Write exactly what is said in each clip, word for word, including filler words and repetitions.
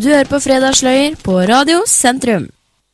Du hører på Fredagsløyer på Radio Sentrum.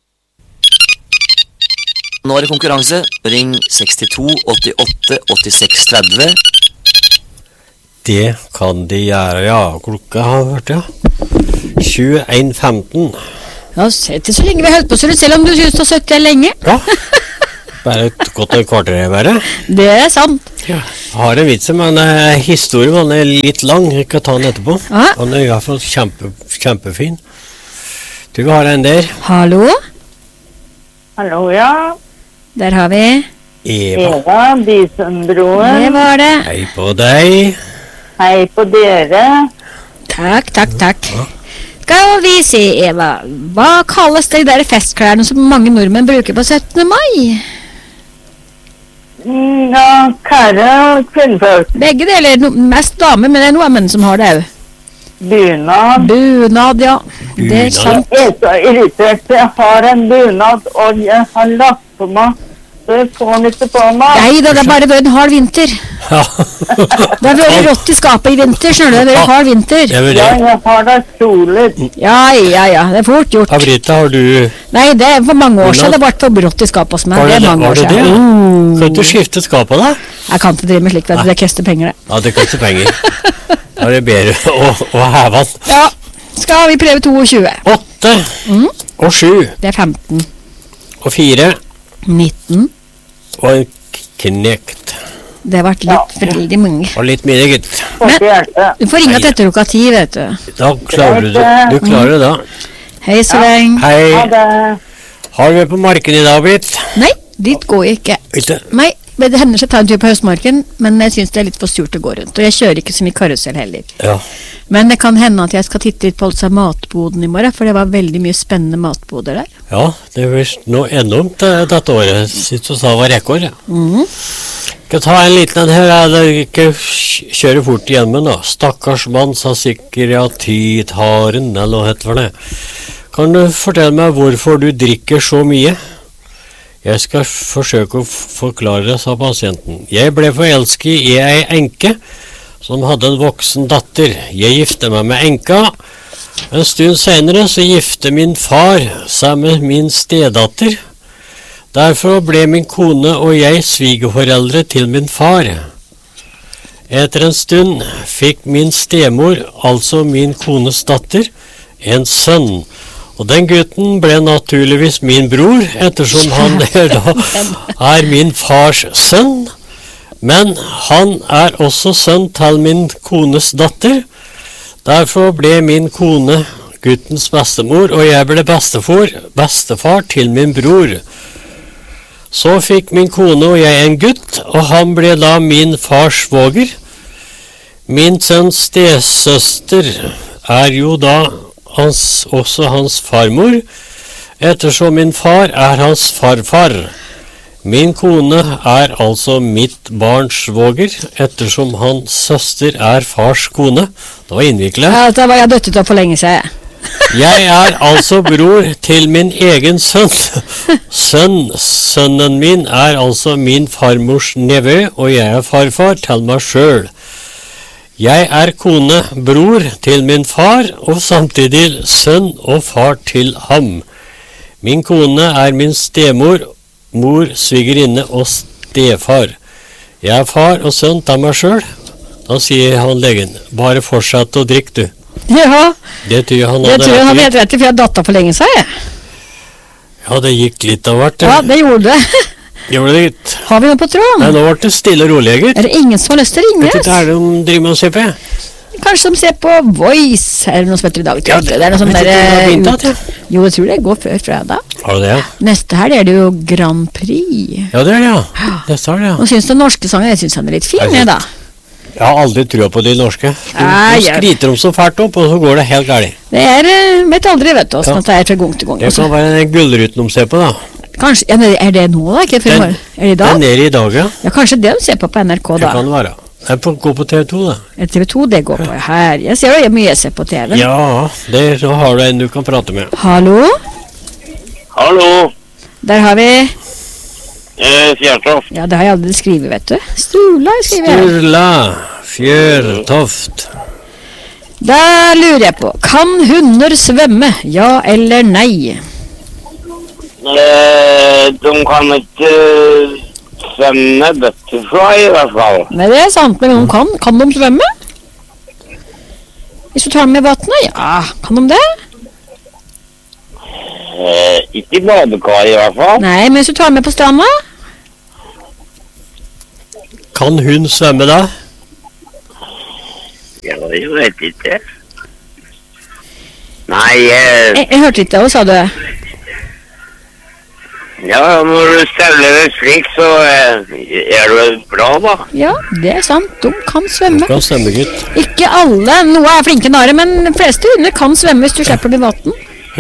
Nå er det konkurranse. Ring sekstito åttiåtte åttiseks tretti. Det kan de gjøre, ja. Klokka har vært, ja. tjueen femten. Ja, sett så lenge vi har hørt på, så selv om du synes du har søtt det lenge. Ja. Bare et godt et kvarter, bare. Det er sant. Ja. Jeg har en vits, men uh, historien den er litt lang. Jeg kan ta den etterpå. Ja. Den er i hvert fall kjempe, kjempefin. Du har en der. Hallo? Hallo, ja. Der har vi Eva. Eva, Bisenbroen. Det var det. Hei på deg. Hei på dere. Takk, takk, takk. Skal vi se, Eva. Hva kalles de der festklærne som mange nordmenn bruker på syttende mai? Mm, Ja, kære kvinnfolk. Begge deler, no, mest damer, men det er noen menn som har det jo. Bunad. Bunad, ja. Det er Bunad. sant. Jeg er så irritert. Jeg har en bunad, og jeg har lagt på meg. Så jeg får den ikke på meg. Nei da, det er bare vært en hard vinter. Ja. Det har vært rått i skapet i vinter, skjønner du. Det er en hard vinter. Det er Ja, det. jeg har det solet. Ja, ja, ja. Det er fort gjort. Abrita, har du... Nei, det er for mange år Bunad? siden. Det ble for brått i skapet hos meg. Var Det det, er mange var år det det? siden. Kan du skifte skapet da? Jeg kan ikke drive med slikt, vet du. Det koster penger, det. Ja, det koster penger. Da er det bedre å, å heve den. Ja. Skal vi prøve tjueto? Åtte og sju Det er femten. og fire nitten. og en knekt. Det har vært litt veldig mange. Og litt mye, gitt. Får ikke hjelpe. Du får ringe til etter klokka ti, vet du. Da klarer du det. Du klarer det da. Hei så lenge. Ha Hei, det. har vi på marken i dag, Britt? Nei, dit går jeg ikke. Ikke? Nei, men det hender seg ta en tur på høstmarken, men jeg synes det er litt for stort å gå rundt. Og jeg kjører ikke så mye karusell heller. Ja. Men det kan hende at jeg skal titte litt på altså matboden i morgen, for det var veldig mye spennende matboder der. Ja, det er visst noe enormt eh, dette året. Sitt og sa var rekord, ja. Mhm. Skal ta en liten en her, eller ikke kj- kjøre fort igjennom da. Stakkars mann sa sikker ja tid haren, eller hva heter det. Kan du fortelle meg hvorfor du drikker så mye? Jeg skal forsøke å f- forklare det, sa pasienten. Jeg ble forelsket i ei enke som hadde en voksen datter. Jeg gifte meg med enka. En stund senere så gifte min far seg med min stedatter. Derfor ble min kone og jeg svigerforeldre til min far. Etter en stund fikk min stemor, altså min kones datter, en sønn. Og den gutten ble naturligvis min bror, ettersom han er, da, er min fars sønn. Men han er også sønn til min kones datter. Derfor ble min kone guttens bestemor, og jeg ble bestefar, bestefar til min bror. Så fikk min kone og jeg en gutt, og han ble da min fars svoger. Min sønns stesøster er jo da hans, også hans farmor, ettersom min far er hans farfar. Min kone er altså mitt barns svoger, ettersom hans søster er fars kone. Det var innviklet. Ja, da var jeg døttet opp for lenge siden. Jeg er altså bror til min egen sønn. Sønn, sønnen min er altså min farmors nevø, og jeg er farfar til meg selv. Jeg er kone, bror til min far, og samtidig sønn og far til ham. Min kone er min stemor, mor, svigerinne og stefar. Jeg er far og sønn til meg selv. Da sier han legen, bare fortsett å drikke du. Ja, Det tror jeg han det hadde tror jeg han rett i. vet rett i, for jeg har datta for lenge siden. Ja, det gikk litt av hvert. Ja, det gjorde det. Gjorde det litt. Har vi noe på Nei, tråden? nå ble det stille og rolig, gutt. Er det ingen som har lyst til å ringe? Vet du hva er det de driver med å se på? Kanskje de ser på Voice, eller noe som heter i dag. Ja, det er noe sånn vet der... ikke om det har begynt eh, at, ja. ut- Jo, jeg tror det går før fredag. Har du det, ja? Neste her er det jo Grand Prix. Ja, det er det, ja. Det er det, ja. Nå synes den norske sangen, jeg synes han er litt fin, Er det jeg da. Jeg har aldri trua på de norske. De, Nei, de jeg- skryter om så fælt opp, og så går det helt galt. Det er, eh, vet aldri, vet du, Ja. sånn at det er fra gang til gang. Det Også. kan være den gullruten de ser på, da. Kanskje, ja, men er det nå da, ikke før i Den- morgen? Er det i Det er dag? nede i dag, ja. Ja, kanskje det de ser på på N R K Det da. kan være. Det er på, gå på T V to, da. T V to det går på her. Jeg ser jo hvor mye jeg ser på T V. Ja, det, så har du en du kan prate med. Hallo? Hallo, Der har vi... eh, Fjærtoft. Ja, det har jeg aldri skrivet, vet du. Sturla skriver jeg. Sturla Fjørtoft. Da lurer jeg på, kan hunder svømme, ja eller nei? Eh, de kan ikke svømme butterfly i hvert fall. Nei, det er sant, men de kan, kan de svømme? Hvis du tar dem med i vattnet, ja, kan de det? Eh, ikke badekar i hvert fall. Nei, men hvis du tar dem med på stranda? Kan hun svømme da? Ja, jeg vet ikke. Nei, eh, Jeg, jeg hørte ikke, hva sa du? ja, når du steller det slik, så eh, er det bra da. Ja, det er sant, de kan svømme. Bra svømme, gutt. Ikke alle, noe er flinke nare, men de fleste hunder kan svømme hvis du slipper dem i vatten.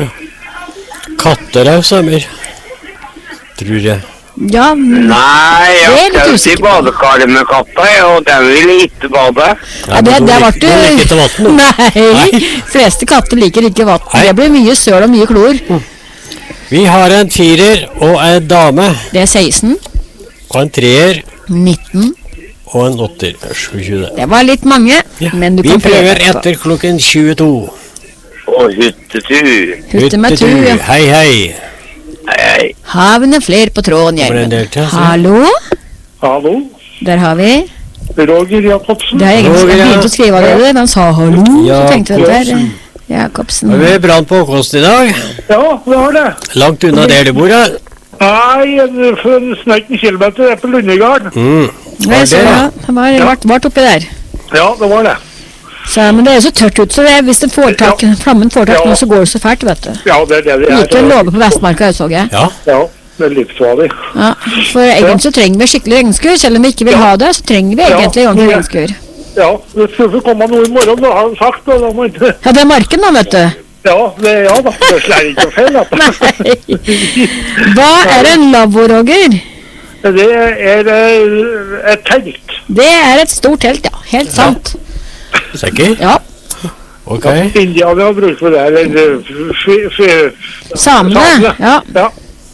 Katter er svømmer. Tror jeg. Ja, men Nei, Det er jeg litt skal usikker til på. badekaret med katta, ja, og den vil ikke bade. ja, det, det ble Du liker ikke vann, du. Nei, fleste katter liker ikke vatten. Nei. Det blir mye søl og mye klor. Vi har en firer og en dame. Det er seksten, Og en treer nitten, og en åtter. Skal vi se det. det var litt mange, Ja. men du Vi kan prøver prøve etterpå. etter klokken tjueto. Og hyttetur. Hutte med tu, ja. Hei, hei. Hei, hei. Havene fler på tråden, Kommer det en Gjermund. del til, så? Hallo? Hallo, Der har vi. Roger Jakobsen. Det har jeg egentlig Roger, jeg ja. begynte å skrive allerede, men han sa hallo, så tenkte jeg der. Jakobsen. Har vi brann på Åkost i dag? Ja, vi har det. Langt unna der du bor, da? Nei, for snart en kilometer er på Lundegarden. Mm. Nei, så, det, ja, ja. det var vart, vart oppi der. Ja, det var det. Så, men det er jo så tørt ut, så det, hvis det får tak, flammen får tak Ja. nå, så går det så fælt, vet du. Ja, det er det det Det gikk jo en er. låve på Vestmarka, så jeg. Ja. Ja, det er livsfarlig. Ja, for egentlig så trenger vi skikkelig regnskur, selv om vi ikke vil Ja. ha det, så trenger vi Ja. egentlig ordentlig Ja. regnskur. Ja, det skulle komme noe i morgen, det har han sagt, og da må ikke... Ja, det er marken da, vet du. Ja, det, ja da, det slår ikke feil, da. Nei. Hva er en lavvo, Roger? Det er eh, et telt. Det er et stort telt, ja. Helt sant. Sikker? Ja. Ok. Indianer har brukt for det, eller f- f- Samene, ja. Ja,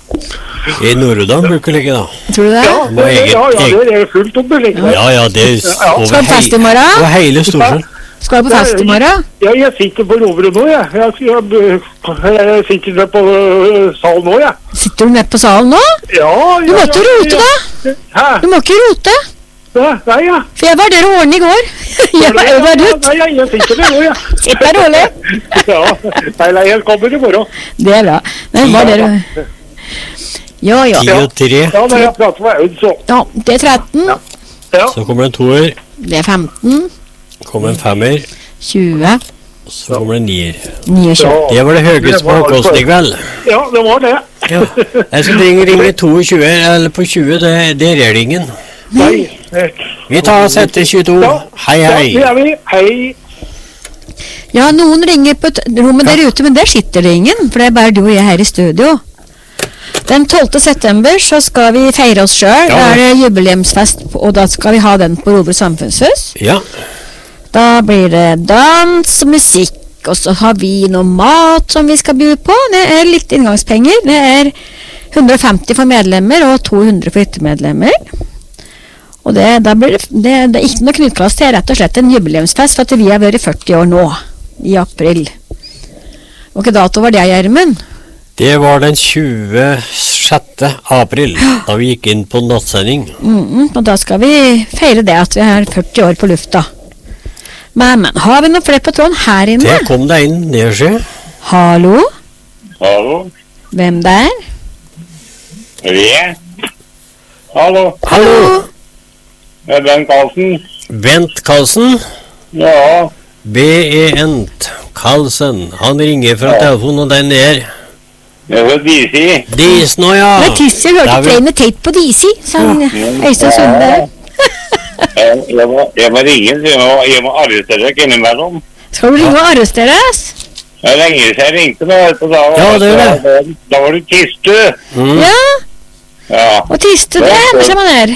I Nord-Odal bruker det ikke, da. Tror du det? ja, Må det, egen- ja, ja, egen- det er fullt opp, det ligger. Ja, ja, det er over, Skal du på fest i hei, morgen? over hele Storsjøen. Skal du på fest i morgen? Ja, jeg sitter på Rovere nå, jeg. Jeg, jeg, jeg sitter der på øh, salen nå, jeg. Sitter du nede på salen nå? Ja, ja, Du måtte ja, rote, ja. da. Hæ? Du må ikke rote. Ja, nei, ja. For jeg var der og ordnet i går. Jeg var jo der ut. Nei, ja, jeg sitter der nå, jeg. Sitt der rolig. Ja, nei, nei, jeg kommer i morgen. Det er bra. Men var dere... Ja, ja. Ti og tre. Ja, når jeg prater med Aud, så. Ja, det er tretten. Ja, Så kommer det en toer. Det er femten. Kommer en femmer. tjue. Så kommer det en nier. niogtjue. ja. Det var det høyeste på Åkost i kveld. Ja, det var det. Ja. Jeg skal ringe, ringe toogtjue, eller på tjue, det, det er det ingen. Nei. eh, Vi tar oss etter tjueto. Hei, Ja, det hei. er vi. Hei. Ja, noen ringer på et rommet der ute, men der sitter det ingen, for det er bare du og jeg her i studio. Den tolvte september så skal vi feire oss sjøl. Ja. Da er det jubileumsfest, og da skal vi ha den på Rover samfunnshus. Ja. Da blir det dans og musikk, og så har vi noe mat som vi skal by på. Det er litt inngangspenger. Det er hundre og femti for medlemmer og to hundre for hyttemedlemmer. Og det, da blir det, det, det er ikke noe knyttklass, det er rett og slett en jubileumsfest, for at vi har vært førti år nå, i april. Og hvilken dato var det, Gjermund? Det var den tjuesjette april, da vi gikk inn på nattsending. Mm, og da skal vi feire det at vi er førti år på lufta. Men, men, har vi noe flere på tråden her inne? Det kom deg inn, nedsjø. Hallo? Hallo? Hvem der? Vi? Hallo? Hallo! Det er Ben Karlsen. Bent Karlsen. Ja, B E N T Karlsen. Han ringer fra telefonen, og den er det er fra D C. Dis nå, ja. Det er Tissi, jeg Da hørte er vi- Train og Tate på D C, sa Øystein Sunde. Jeg, jeg, må, jeg må ringe, så jeg må, jeg må arrestere deg innimellom. Skal du ringe og arrestere oss? Det er lenge siden jeg ringte nå, vet du, da, Ja, det er det. Da, da var du kiste. Mm. Ja, Ja, og tiste det, hva ser man her?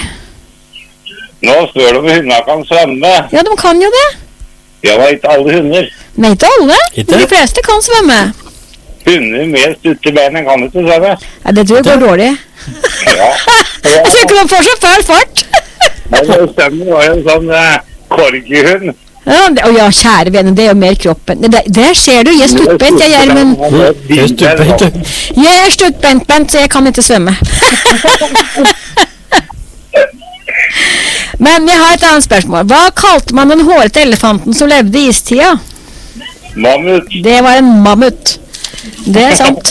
nå spør du om hundene kan svømme. Ja, de kan jo det. Jeg var ikke alle hunder. Nei, ikke alle, Ikke? men de fleste kan svømme. Hunder med stutte bein kan ikke svømme. Ja, det tror jeg går dårlig. Ja. Jeg tror ikke de får så fæl fart. Men det stemmer, det var jo en sånn eh, korgihund. Ja, det, å ja, kjære vene, det er jo mer kroppen. Det, der ser du, jeg er stuttbent, jeg er, men Det er stuppent. jeg er stuttbent, Bent, så jeg kan ikke svømme. Men jeg har et annet spørsmål. Hva kalte man den hårete elefanten som levde i istida? Mammut. Det var en mammut. Det er sant.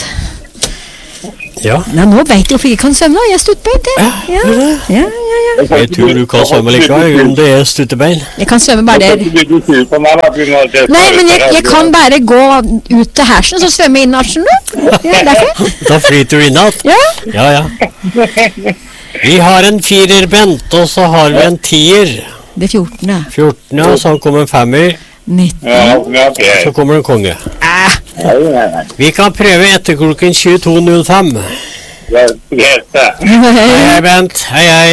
Ja. Nei, nå vet jeg hvorfor jeg ikke kan svømme, jeg er stuttbent, jeg. Ja, ja, ja, ja. Jeg tror du kan svømme likevel, om det er stuttebein. Jeg kan svømme bare der. Du sur på meg, da, begynner å se- Nei, men jeg, jeg kan bare gå ut til hersen, så svømme inn hersen, du. Ja, derfor. Da flyter du innat. Ja. Ja, ja. Vi har en firer, Bent, og så har vi en tier. Det er fjorten, ja. fjorten, ja, så kommer en femmer, nitten. Ja, ja, ok. så kommer en konge. Ah, Nei, nei, nei. Vi kan prøve etter klokken tjueto null fem. Det er greit, det. Hei, hei, Bent. Hei, hei.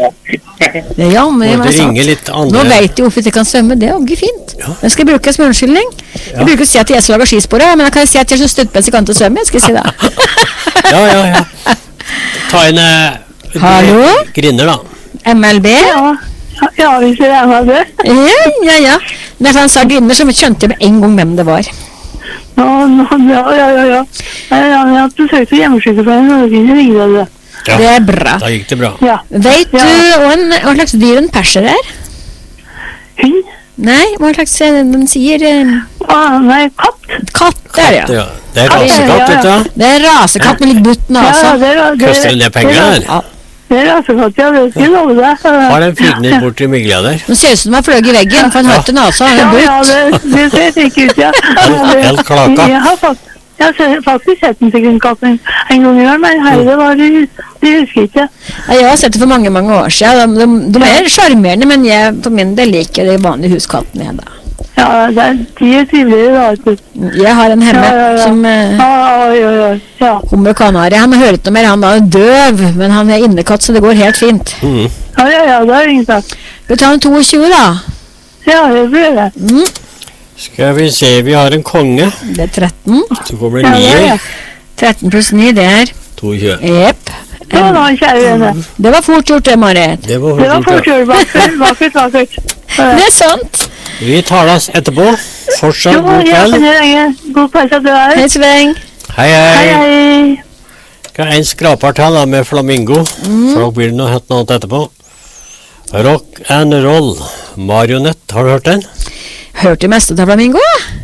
det er jammen Må meg du ringe sant. litt Nå andre? vet jeg hvorfor jeg ikke kan svømme, det er jo ikke fint. Ja. Jeg skal bruke som unnskyldning. Jeg bruker å si at jeg skal lage skispor, men jeg kan si at jeg er så stuttbent så jeg kan ikke svømme. Jeg skal si det. Ja, ja, ja. Ta inn eh, Hallo? Griner, da. M L B? Ja, ja, hvis jeg regner det. Ja, ja, ja. Når han sa Grinner, så skjønte jeg med en gang hvem det var. Ja, ja, ja, ja, ja. Jeg har hatt besøk til hjemmesykepleien, og det finnes ringe det. Ja. Det er bra. Da gikk det bra. Ja. Vet du Ja. hva, en, hva slags dyr en perser er? Hund? Nei, hva slags eh, den sier eh, Ah, nei, katt. katt, det er det, ja. Ja, det er rasekatt, vet du. Det er rasekatt med litt butt Ja, nase. ja, det er det. Koster det ned penger, eller? Ja. Det er rasekatt, ja, det skal jeg love deg. Har den flyttet litt bort til mygla der? Den ser ut som den har fløyet i veggen, for han har ikke nase, han Ja, har ja, butt. det, det ser ikke ut, ja. Helt- helt klaka. Jeg har fakt, jeg har se- faktisk sett en sekundkatt en, en gang i år, men her det var det, det husker jeg ikke. Ja, jeg har sett det for mange, mange år siden. De, de, de er sjarmerende, men jeg for min del liker de vanlige huskattene, jeg da. Ja, det er de er trivelige da, vet du. Jeg har en hjemme Ja, ja, ja. som eh, Ja, oi, oi, oi, ja. hummer kanari. Han hører ikke noe mer, han er døv, men han er innekatt, så det går helt fint. Mm. Ja, ja, ja, det er ingen sak. Vi tar en toogtjue da. Ja, det blir det. Mm, Skal vi se, vi har en konge. det er tretten. Så kommer det Ja, det er nier. det. tretten pluss ni, det er tjueto. Jepp. Ja, da, kjære vene. Det var fort gjort det, Marit. Det var Det var fort gjort. forkjørt, vakkert, vakkert, vakkert. Det er sant. Vi talas etterpå. Fortsatt Jo, god ja, kveld. kan jeg ringe. God pause at du er. Hei, Sveng. Hei, Hei, hei. hei. Skal en skraper til da med flamingo. For da blir det noe helt annet etterpå. Rock and roll. Marionette, har du hørt den? Hørte du meste av Flamingo?